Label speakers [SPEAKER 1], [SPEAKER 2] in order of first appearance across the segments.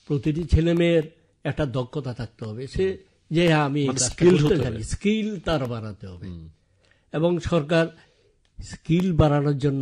[SPEAKER 1] প্রতিটি ছেলে মেয়ের একটা দক্ষতা থাকতে হবে, সে যে আমি স্কিল তার বাড়াতে হবে। এবং সরকার স্কিল বাড়ানোর জন্য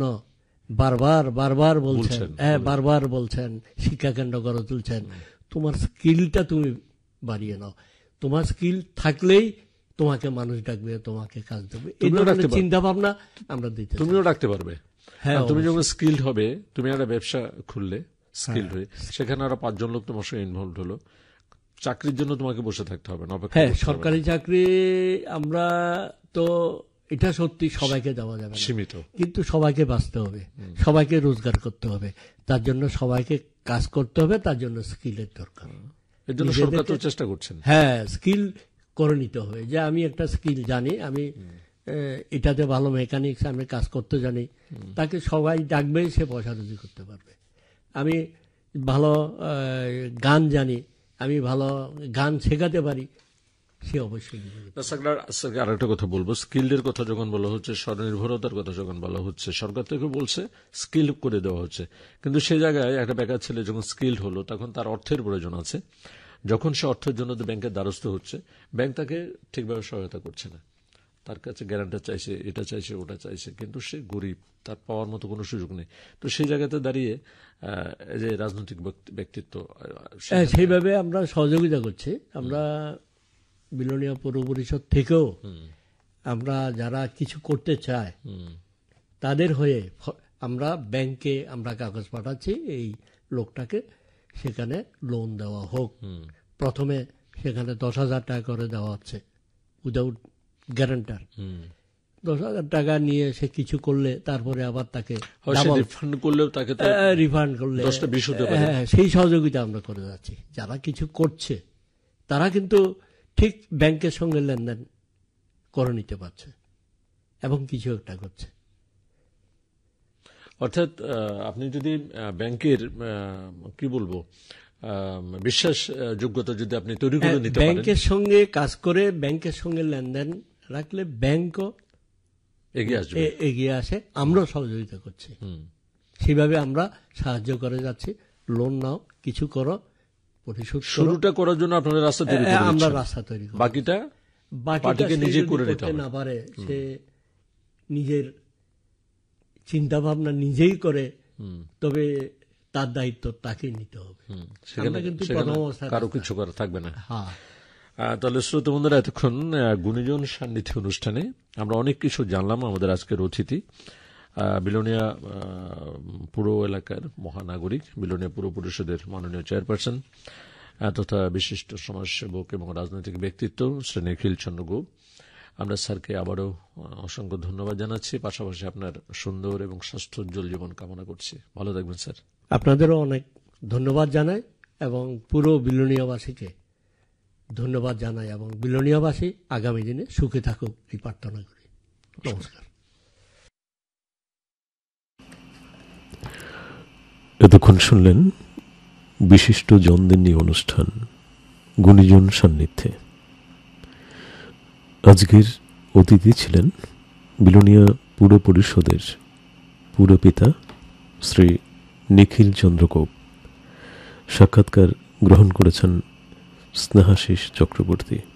[SPEAKER 1] বারবার বলছেন শিক্ষা কেন্দ্র গড়ে তুলছেন, তোমার স্কিলটা তুমি বাড়িয়ে নাও, তোমার স্কিল থাকলেই তোমাকে মানুষ ডাকবে, তোমাকে কাজ দেবে, এই ধরনের চিন্তা ভাবনা আমরা দিতে।
[SPEAKER 2] তুমিও ডাকতে পারবে। হ্যাঁ, তুমি যখন স্কিলড হবে, তুমি একটা ব্যবসা খুললে স্কিলড হয়ে, সেখানে আরো 5 জন লোক তোমার সঙ্গে ইনভলভ হলো, চাকরির জন্য তোমাকে বসে থাকতে হবে না।
[SPEAKER 1] হ্যাঁ, সরকারি চাকরি আমরা তো এটা সত্যি সবাইকে দেওয়া যাবে,
[SPEAKER 2] সীমিত, কিন্তু
[SPEAKER 1] সবাইকে বাঁচতে হবে, সবাইকে রোজগার করতে হবে, তার জন্য সবাইকে কাজ করতে হবে, তার জন্য স্কিলের দরকার।
[SPEAKER 2] এর জন্য সরকার তো চেষ্টা করছেন।
[SPEAKER 1] হ্যাঁ, স্কিল করে নিতে হবে, যে আমি একটা স্কিল জানি, আমি এটাতে ভালো মেকানিক্স, আমি কাজ করতে জানি, তাকে সবাই ডাকবে, সে পয়সা রুজি করতে পারবে। আমি ভালো গান জানি, আমি ভালো গান শেখাতে পারি, সে অবশ্যই।
[SPEAKER 2] আরেকটা কথা বলবো, স্কিলের কথা যখন বলা হচ্ছে, স্বনির্ভরতার কথা যখন বলা হচ্ছে, সরকার থেকে বলছে স্কিল করে দেওয়া হচ্ছে, কিন্তু সে জায়গায় একটা বেকার ছেলে যখন স্কিলড হলো, তখন তার অর্থের প্রয়োজন আছে। যখন সে অর্থের জন্য ব্যাংকের দ্বারস্থ হচ্ছে, ব্যাংক তাকে ঠিকভাবে সহায়তা করছে না, তার কাছে গ্যারান্টার চাইছে, এটা চাইছে, ওটা চাইছে, কিন্তু সে গরিব, তার পাওয়ার মতো কোনো সুযোগ নেই। তো সেই জায়গাতে দাঁড়িয়ে যে রাজনৈতিক ব্যক্তিত্ব,
[SPEAKER 1] সেইভাবে আমরা সহযোগিতা করছি। আমরা বিলোনিয়া পৌর পরিষদ থেকেও আমরা যারা কিছু করতে চায় তাদের হয়ে আমরা ব্যাংকে আমরা কাগজ পাঠাচ্ছি, এই লোকটাকে সেখানে লোন দেওয়া হোক। প্রথমে সেখানে 10,000 টাকা করে দেওয়া হচ্ছে উইদাউট গ্যারান্টার। 10,000 টাকা নিয়ে সে কিছু করলে তারপরে আবার তাকে রিফান্ড করলে সেই সহযোগিতা আমরা করে যাচ্ছি। যারা কিছু করছে তারা কিন্তু ঠিক ব্যাংকের সঙ্গে লেনদেন করে নিতে পারছে এবং কিছু একটা করছে।
[SPEAKER 2] অর্থাৎ আপনি যদি ব্যাংকের কি বলবো বিশ্বাসযোগ্যতা যদি আপনি তৈরি করে নিতে পারেন,
[SPEAKER 1] ব্যাংকের সঙ্গে কাজ করে ব্যাংকের সঙ্গে লেনদেন রাখলে ব্যাংকও এগিয়ে আসে, আমরাও সহযোগিতা করছি। সেভাবে আমরা সাহায্য করে যাচ্ছি। লোন নাও, কিছু করো, পরিশোধ
[SPEAKER 2] শুরুটা করার জন্য আপনাদের রাস্তা তৈরি করে দিচ্ছেন, আমরা রাস্তা তৈরি করি, বাকিটা নিজে করে নিতে হবে।
[SPEAKER 1] না পারে সে নিজের চিন্তা ভাবনা নিজেই করে, তবে তার দায়িত্ব তাকে নিতে হবে,
[SPEAKER 2] সেখানে কিন্তু কারো কিছু করা থাকবে না। তাহলে শ্রোতা বন্ধুরা, এতক্ষণ গুণীজন সান্নিধ্য অনুষ্ঠানে আমরা অনেক কিছু জানলাম। আমাদের আজকের অতিথি বিলোনিয়া পুর এলাকার মহানাগরিক, বিলোনিয়া পুর পরিষদের মাননীয় চেয়ারপারসন তথা বিশিষ্ট সমাজসেবক এবং রাজনৈতিক ব্যক্তিত্ব শ্রী নিখিল চন্দ্র গোপ। আমরা স্যারকে আবারও অসংখ্য ধন্যবাদ জানাচ্ছি, পাশাপাশি আপনার সুন্দর এবং স্বাস্থ্যোজ্জ্বল জীবন কামনা করছি। ভালো থাকবেন স্যার।
[SPEAKER 1] আপনাদেরও অনেক ধন্যবাদ জানাই এবং পুরো বিলোনিয়াবাসীকে ধন্যবাদ জানাই, এবং বিলোনিয়াবাসী আগামী দিনে সুখে থাকুক এই প্রার্থনা করি। নমস্কার।
[SPEAKER 3] এতক্ষণ শুনলেন বিশিষ্ট জনদের নিয়ে অনুষ্ঠান গুণীজন সান্নিধ্যে। আজকের অতিথি ছিলেন বিলোনিয়া পুর পরিষদের পুরপিতা শ্রী নিখিল চন্দ্র গোপ। সাক্ষাৎকার গ্রহণ করেছেন স্নেহাশিস চক্রবর্তী।